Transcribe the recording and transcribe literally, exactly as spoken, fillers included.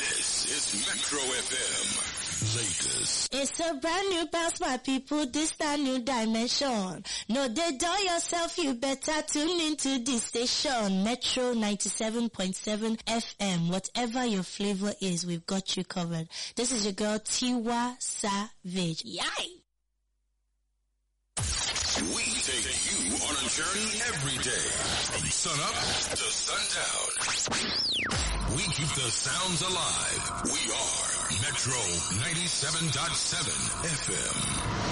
This is Metro F M. Lagos. It's a brand new bounce, my people. This a new dimension. No, they do yourself. You better tune into this station, Metro ninety-seven point seven F M. Whatever your flavor is, we've got you covered. This is your girl Tiwa Savage. Yay! We take you on a journey every day, from sun up to sundown. We keep the sounds alive. We are Metro ninety-seven point seven F M.